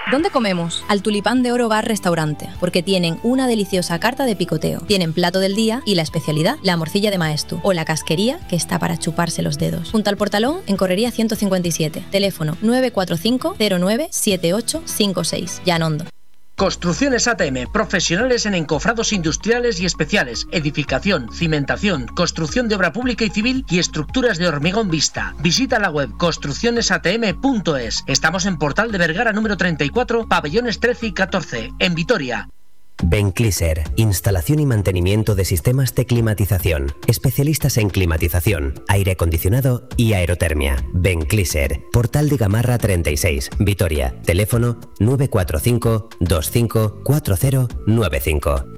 ¿Dónde comemos? Al Tulipán de Oro Bar Restaurante, porque tienen una deliciosa carta de picoteo. Tienen plato del día y la especialidad, la morcilla de maestu, o la casquería, que está para chuparse los dedos. Junto al Portalón, en Correría 157. Teléfono 945 09 7856. Llanondo. Construcciones ATM, profesionales en encofrados industriales y especiales, edificación, cimentación, construcción de obra pública y civil y estructuras de hormigón vista. Visita la web construccionesatm.es. Estamos en Portal de Vergara número 34, pabellones 13 y 14, en Vitoria. Bencliser, instalación y mantenimiento de sistemas de climatización. Especialistas en climatización, aire acondicionado y aerotermia. Bencliser, Portal de Gamarra 36, Vitoria. Teléfono 945 25 4095.